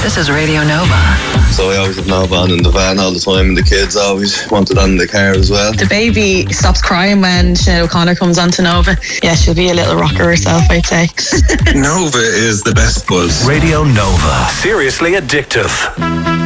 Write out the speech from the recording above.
This is Radio Nova. So I always have Nova on in the van all the time, and the kids always want it on in the car as well. The baby stops crying when Sinead O'Connor comes onto Nova. Yeah, she'll be a little rocker herself, I'd say. Nova is the best buzz. Radio Nova. Seriously addictive.